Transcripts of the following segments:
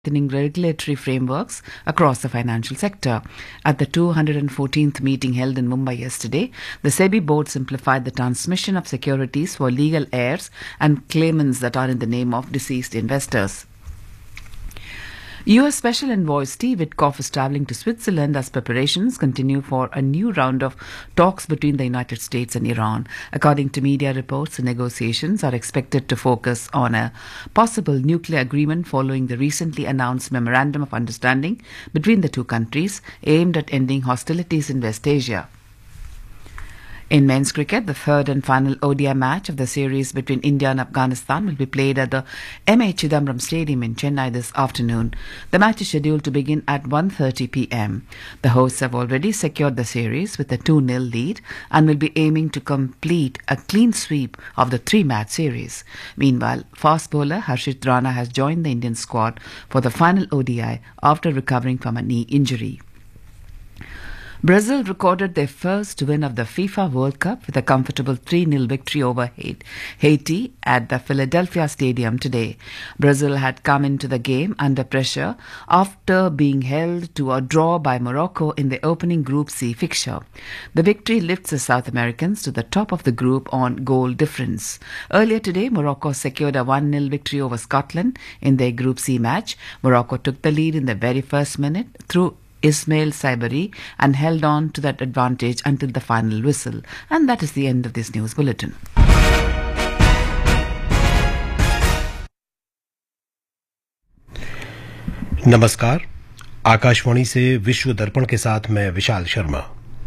strengthening regulatory frameworks across the financial sector. At the 214th meeting held in Mumbai yesterday, the SEBI board simplified the transmission of securities for legal heirs and claimants that are in the name of deceased investors. U.S. Special Envoy Steve Witkoff is travelling to Switzerland as preparations continue for a new round of talks between the United States and Iran. According to media reports, the negotiations are expected to focus on a possible nuclear agreement following the recently announced Memorandum of Understanding between the two countries aimed at ending hostilities in West Asia. In men's cricket, the third and final ODI match of the series between India and Afghanistan will be played at the M.A. Chidambaram Stadium in Chennai this afternoon. The match is scheduled to begin at 1:30 p.m. The hosts have already secured the series with a 2-0 lead and will be aiming to complete a clean sweep of the three-match series. Meanwhile, fast bowler Harshit Rana has joined the Indian squad for the final ODI after recovering from a knee injury. Brazil recorded their first win of the FIFA World Cup with a comfortable 3-0 victory over Haiti at the Philadelphia Stadium today. Brazil had come into the game under pressure after being held to a draw by Morocco in the opening Group C fixture. The victory lifts the South Americans to the top of the group on goal difference. Earlier today, Morocco secured a 1-0 victory over Scotland in their Group C match. Morocco took the lead in the very first minute through Ismail Saibari and held on to that advantage until the final whistle. And that is the end of this news bulletin. नमस्कार, आकाशवाणी से विश्व दर्पण के साथ मैं विशाल शर्मा।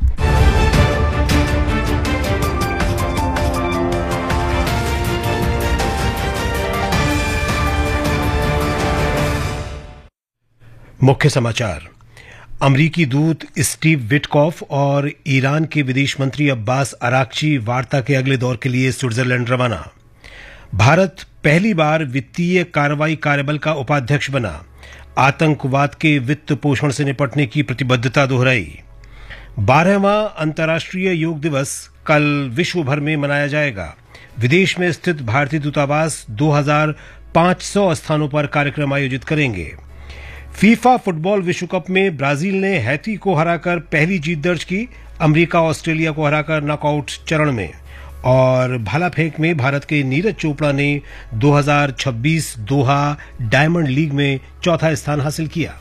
मुख्य समाचार। अमरीकी दूत स्टीव विटकॉफ और ईरान के विदेश मंत्री अब्बास अराक्ची वार्ता के अगले दौर के लिए स्विट्जरलैंड रवाना। भारत पहली बार वित्तीय कार्रवाई कार्यबल का उपाध्यक्ष बना। आतंकवाद के वित्त पोषण से निपटने की प्रतिबद्धता दोहराई। 12वां अंतर्राष्ट्रीय योग दिवस कल विश्व भर में मनाया जाएगा। विदेश में स्थित भारतीय दूतावास 2500 स्थानों पर कार्यक्रम आयोजित करेंगे। फीफा फुटबॉल विश्व कप में ब्राजील ने हैती को हराकर पहली जीत दर्ज की। अमेरिका ऑस्ट्रेलिया को हराकर नॉकआउट चरण में। और भाला फेंक में भारत के नीरज चोपड़ा ने 2026 दोहा डायमंड लीग में चौथा स्थान हासिल किया।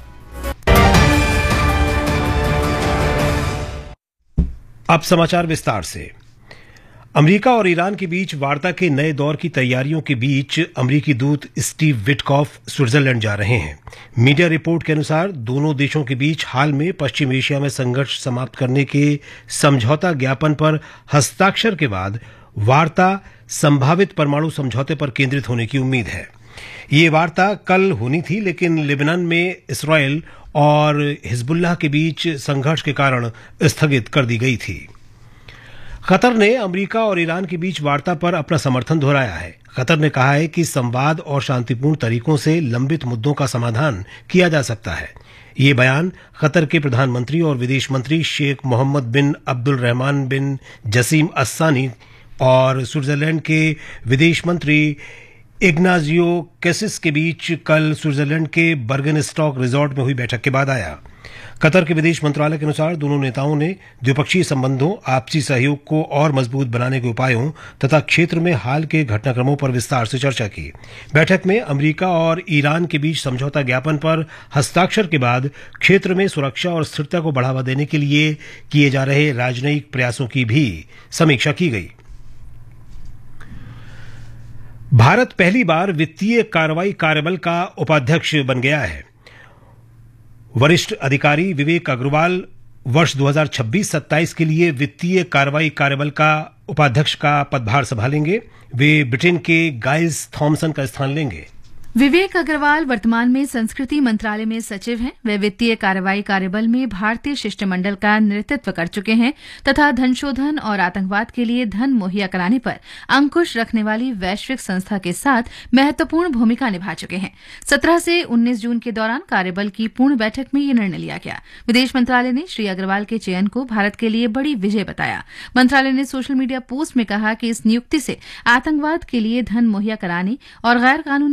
अब समाचार विस्तार से। अमेरिका और ईरान के बीच वार्ता के नए दौर की तैयारियों के बीच अमेरिकी दूत स्टीव विटकॉफ स्विट्जरलैंड जा रहे हैं। मीडिया रिपोर्ट के अनुसार दोनों देशों के बीच हाल में पश्चिम एशिया में संघर्ष समाप्त करने के समझौता ज्ञापन पर हस्ताक्षर के बाद वार्ता संभावित परमाणु समझौते पर केंद्रित होने की उम्मीद है। ये वार्ता कल होनी थी, लेकिन लेबनान में इसराइल और हिजबुल्लाह के बीच संघर्ष के कारण स्थगित कर दी गई थी। कतर ने अमेरिका और ईरान के बीच वार्ता पर अपना समर्थन दोहराया है। कतर ने कहा है कि संवाद और शांतिपूर्ण तरीकों से लंबित मुद्दों का समाधान किया जा सकता है। ये बयान कतर के प्रधानमंत्री और विदेश मंत्री शेख मोहम्मद बिन अब्दुल रहमान बिन जसीम अस्सानी और स्विट्जरलैंड के विदेश मंत्री इग्नाजियो कैसिस के बीच कल स्विट्जरलैंड के बर्गनस्टॉक रिजॉर्ट में हुई बैठक के बाद आया। कतर के विदेश मंत्रालय के अनुसार दोनों नेताओं ने द्विपक्षीय संबंधों, आपसी सहयोग को और मजबूत बनाने के उपायों तथा क्षेत्र में हाल के घटनाक्रमों पर विस्तार से चर्चा की। बैठक में अमेरिका और ईरान के बीच समझौता ज्ञापन पर हस्ताक्षर के बाद क्षेत्र में सुरक्षा और स्थिरता को बढ़ावा देने के लिए किए जा रहे राजनयिक प्रयासों की भी समीक्षा की गई। भारत पहली बार वित्तीय कार्रवाई कार्यबल का उपाध्यक्ष बन गया है। वरिष्ठ अधिकारी विवेक अग्रवाल वर्ष 2026-27 के लिए वित्तीय कार्रवाई कार्यबल का उपाध्यक्ष का पदभार संभालेंगे। वे ब्रिटेन के गाइस थॉमसन का स्थान लेंगे। विवेक अग्रवाल वर्तमान में संस्कृति मंत्रालय में सचिव हैं। वे वित्तीय कार्रवाई कार्यबल में भारतीय शिष्टमंडल का नेतृत्व कर चुके हैं तथा धन शोधन और आतंकवाद के लिए धन मुहैया कराने पर अंकुश रखने वाली वैश्विक संस्था के साथ महत्वपूर्ण भूमिका निभा चुके हैं। 17 से 19 जून के दौरान कार्यबल की पूर्ण बैठक में ये निर्णय लिया गया। विदेश मंत्रालय ने श्री अग्रवाल के चयन को भारत के लिए बड़ी विजय बताया। मंत्रालय ने सोशल मीडिया पोस्ट में कहा कि इस नियुक्ति से आतंकवाद के लिए धन मुहैया कराने और गैर कानूनी वित्तीय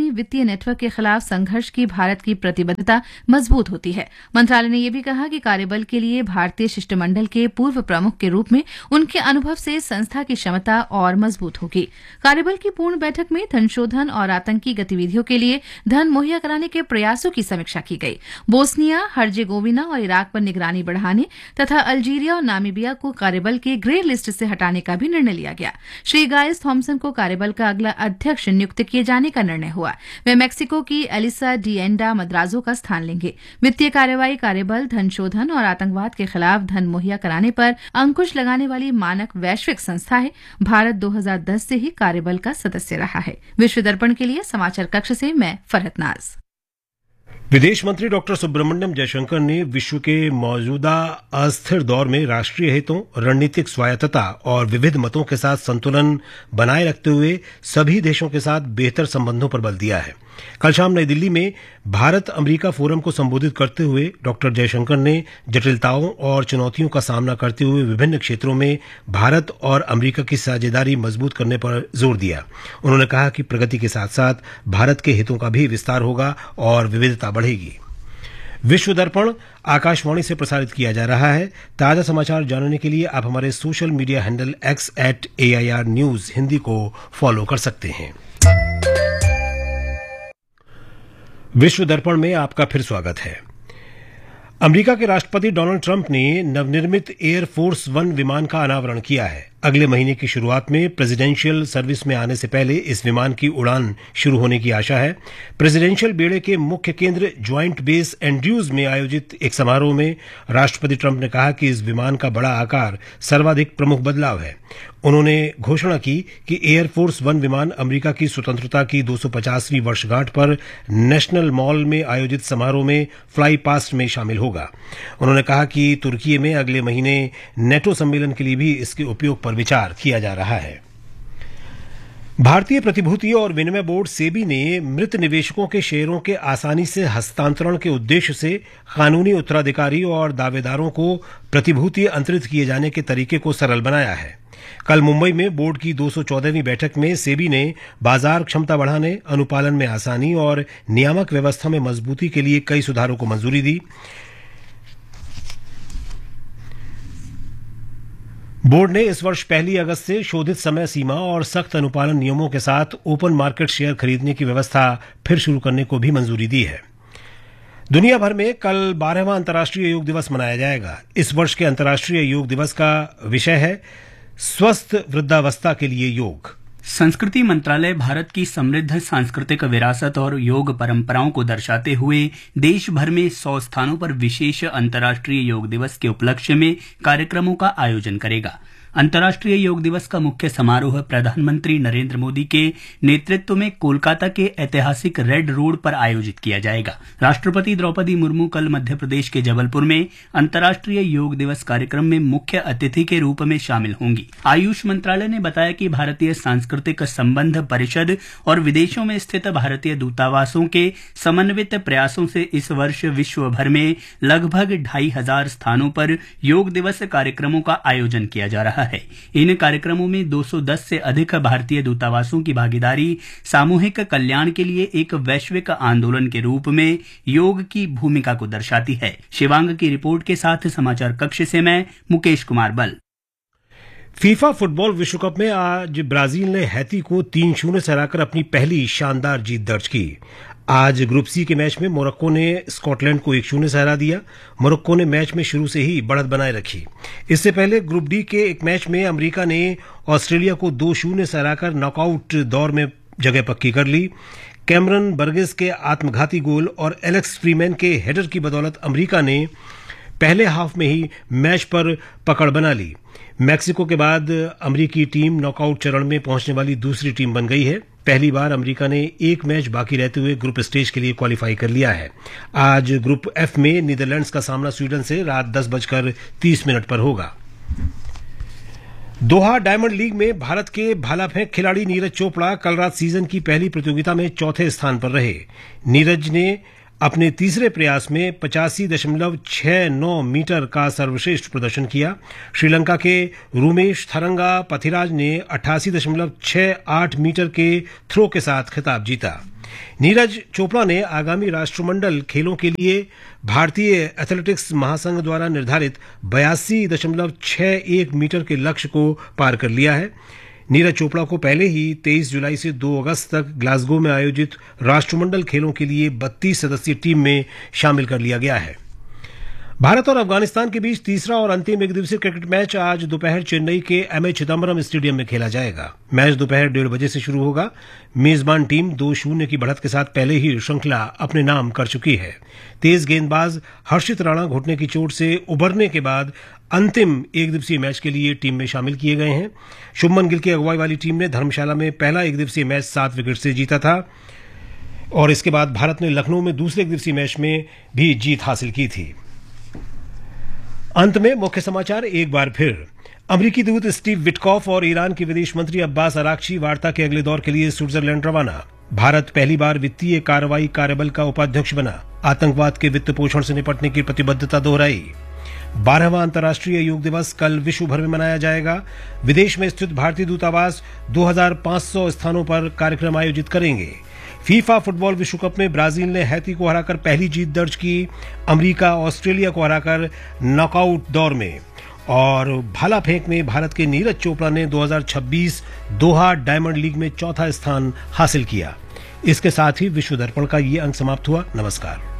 नेटवर्क के खिलाफ संघर्ष की भारत की प्रतिबद्धता मजबूत होती है। मंत्रालय ने यह भी कहा कि कार्यबल के लिए भारतीय शिष्टमंडल के पूर्व प्रमुख के रूप में उनके अनुभव से संस्था की क्षमता और मजबूत होगी। कार्यबल की पूर्ण बैठक में धनशोधन और आतंकी गतिविधियों के लिए धन मुहैया कराने के प्रयासों की समीक्षा की गई। बोस्निया, हर्जेगोविना और इराक पर निगरानी बढ़ाने तथा अल्जीरिया और नामीबिया को कार्यबल के ग्रे लिस्ट से हटाने का भी निर्णय लिया गया। श्री गाइस थॉम्सन को कार्यबल का अगला अध्यक्ष नियुक्त किए जाने का निर्णय हुआ। वे मैक्सिको की एलिसा डिएंडा मद्राजो का स्थान लेंगे। वित्तीय कार्रवाई कार्यबल धनशोधन और आतंकवाद के खिलाफ धन मुहैया कराने पर अंकुश लगाने वाली मानक वैश्विक संस्था है। भारत 2010 से ही कार्यबल का सदस्य रहा है। विश्व दर्पण के लिए समाचार कक्ष से मैं फरहत नाज। विदेश मंत्री डॉक्टर सुब्रमण्यम जयशंकर ने विश्व के मौजूदा अस्थिर दौर में राष्ट्रीय हितों, रणनीतिक स्वायत्तता और विविध मतों के साथ संतुलन बनाए रखते हुए सभी देशों के साथ बेहतर संबंधों पर बल दिया है। कल शाम नई दिल्ली में भारत अमेरिका फोरम को संबोधित करते हुए डॉक्टर जयशंकर ने जटिलताओं और चुनौतियों का सामना करते हुए विभिन्न क्षेत्रों में भारत और अमेरिका की साझेदारी मजबूत करने पर जोर दिया। उन्होंने कहा कि प्रगति के साथ साथ भारत के हितों का भी विस्तार होगा और विविधता बढ़ेगी। विश्व दर्पण आकाशवाणी से प्रसारित किया जा रहा है। ताजा समाचार जानने के लिए आप हमारे social media handle x@AIR News Hindi को फॉलो कर सकते हैं। विश्व दर्पण में आपका फिर स्वागत है। अमेरिका के राष्ट्रपति डोनाल्ड ट्रंप ने नवनिर्मित एयरफोर्स 1 विमान का अनावरण किया है। अगले महीने की शुरुआत में प्रेसिडेंशियल सर्विस में आने से पहले इस विमान की उड़ान शुरू होने की आशा है। प्रेसिडेंशियल बेड़े के मुख्य केंद्र ज्वाइंट बेस एंड्रयूज में आयोजित एक समारोह में राष्ट्रपति ट्रंप ने कहा कि इस विमान का बड़ा आकार सर्वाधिक प्रमुख बदलाव है। उन्होंने घोषणा की कि एयरफोर्स 1 विमान अमेरिका की स्वतंत्रता की 250वीं वर्षगांठ पर नेशनल मॉल में आयोजित समारोह में फ्लाई पास्ट में शामिल होगा। उन्होंने कहा कि तुर्की में अगले महीने नेटो सम्मेलन के लिए भी इसके उपयोग पर विचार किया जा रहा है। भारतीय प्रतिभूति और विनिमय बोर्ड सेबी ने मृत निवेशकों के शेयरों के आसानी से हस्तांतरण के उद्देश्य से कानूनी उत्तराधिकारी और दावेदारों को प्रतिभूति अंतरित किए जाने के तरीके को सरल बनाया है। कल मुंबई में बोर्ड की 214वीं बैठक में सेबी ने बाजार क्षमता बढ़ाने, अनुपालन में आसानी और नियामक व्यवस्था में मजबूती के लिए कई सुधारों को मंजूरी दी। बोर्ड ने इस वर्ष 1 अगस्त से शोधित समय सीमा और सख्त अनुपालन नियमों के साथ ओपन मार्केट शेयर खरीदने की व्यवस्था फिर शुरू करने को भी मंजूरी दी है। दुनिया भर में कल 12वां अंतर्राष्ट्रीय योग दिवस मनाया जाएगा। इस वर्ष के अंतर्राष्ट्रीय योग दिवस का विषय है स्वस्थ वृद्धावस्था के लिए योग। संस्कृति मंत्रालय भारत की समृद्ध सांस्कृतिक विरासत और योग परंपराओं को दर्शाते हुए देश भर में 100 स्थानों पर विशेष अंतर्राष्ट्रीय योग दिवस के उपलक्ष्य में कार्यक्रमों का आयोजन करेगा। अंतर्राष्ट्रीय योग दिवस का मुख्य समारोह प्रधानमंत्री नरेंद्र मोदी के नेतृत्व में कोलकाता के ऐतिहासिक रेड रोड पर आयोजित किया जाएगा। राष्ट्रपति द्रौपदी मुर्मू कल मध्य प्रदेश के जबलपुर में अंतर्राष्ट्रीय योग दिवस कार्यक्रम में मुख्य अतिथि के रूप में शामिल होंगी। आयुष मंत्रालय ने बताया कि भारतीय सांस्कृतिक संबंध परिषद और विदेशों में स्थित भारतीय दूतावासों के समन्वित प्रयासों से इस वर्ष विश्व भर में लगभग 2500 स्थानों पर योग दिवस कार्यक्रमों का आयोजन किया जा रहा है। इन कार्यक्रमों में 210 से अधिक भारतीय दूतावासों की भागीदारी सामूहिक कल्याण के लिए एक वैश्विक आंदोलन के रूप में योग की भूमिका को दर्शाती है। शिवांग की रिपोर्ट के साथ समाचार कक्ष से मैं मुकेश कुमार बल। फीफा फुटबॉल विश्व कप में आज ब्राजील ने हैती को 3-0 से हराकर अपनी पहली शानदार जीत दर्ज की। आज ग्रुप सी के मैच में मोरक्को ने स्कॉटलैंड को 1-0 से हरा दिया। मोरक्को ने मैच में शुरू से ही बढ़त बनाए रखी। इससे पहले ग्रुप डी के एक मैच में अमेरिका ने ऑस्ट्रेलिया को 2-0 से हराकर नॉकआउट दौर में जगह पक्की कर ली। कैमरन बर्गेस के आत्मघाती गोल और एलेक्स फ्रीमैन के हेडर की बदौलत अमेरिका ने पहले हाफ में ही मैच पर पकड़ बना ली। मैक्सिको के बाद अमेरिकी टीम नॉकआउट चरण में पहुंचने वाली दूसरी टीम बन गई है। पहली बार अमेरिका ने एक मैच बाकी रहते हुए ग्रुप स्टेज के लिए क्वालिफाई कर लिया है। आज ग्रुप एफ में नीदरलैंड्स का सामना स्वीडन से रात 10:30 पर होगा। दोहा डायमंड लीग में भारत के भाला फेंक खिलाड़ी नीरज चोपड़ा कल रात सीजन की पहली प्रतियोगिता में चौथे स्थान पर रहे। नीरज ने अपने तीसरे प्रयास में 85.69 मीटर का सर्वश्रेष्ठ प्रदर्शन किया। श्रीलंका के रूमेश थरंगा पथिराज ने 88.68 मीटर के थ्रो के साथ खिताब जीता। नीरज चोपड़ा ने आगामी राष्ट्रमंडल खेलों के लिए भारतीय एथलेटिक्स महासंघ द्वारा निर्धारित 82.61 मीटर के लक्ष्य को पार कर लिया है। नीरज चोपड़ा को पहले ही 23 जुलाई से 2 अगस्त तक ग्लासगो में आयोजित राष्ट्रमंडल खेलों के लिए 32 सदस्यीय टीम में शामिल कर लिया गया है। भारत और अफगानिस्तान के बीच तीसरा और अंतिम एकदिवसीय क्रिकेट मैच आज दोपहर चेन्नई के एमए चिदम्बरम स्टेडियम में खेला जाएगा। मैच दोपहर 1:30 बजे से शुरू होगा। मेजबान टीम 2-0 की बढ़त के साथ पहले ही श्रृंखला अपने नाम कर चुकी है। तेज गेंदबाज हर्षित राणा घुटने की चोट से उबरने के बाद अंतिम एकदिवसीय मैच के लिए टीम में शामिल किए गए हैं। शुभमन गिल की अगुवाई वाली टीम ने धर्मशाला में पहला एकदिवसीय मैच 7 विकेट से जीता था और इसके बाद भारत ने लखनऊ में दूसरे एकदिवसीय मैच में भी जीत हासिल की थी। अंत में मुख्य समाचार एक बार फिर। अमेरिकी दूत स्टीव विटकॉफ और ईरान के विदेश मंत्री अब्बास अराक्ची वार्ता के अगले दौर के लिए स्विट्जरलैंड रवाना। भारत पहली बार वित्तीय कार्रवाई कार्यबल का उपाध्यक्ष बना। आतंकवाद के वित्त पोषण से निपटने की प्रतिबद्धता दोहराई। 12वां अंतर्राष्ट्रीय योग दिवस कल विश्व भर में मनाया जाएगा। विदेश में स्थित भारतीय दूतावास 2500 स्थानों पर कार्यक्रम आयोजित करेंगे। फीफा फुटबॉल विश्व कप में ब्राजील ने हैती को हराकर पहली जीत दर्ज की। अमेरिका ऑस्ट्रेलिया को हराकर नॉकआउट दौर में। और भाला फेंक में भारत के नीरज चोपड़ा ने 2026 दोहा डायमंड लीग में चौथा स्थान हासिल किया। इसके साथ ही विश्व दर्पण का ये अंक समाप्त हुआ। नमस्कार।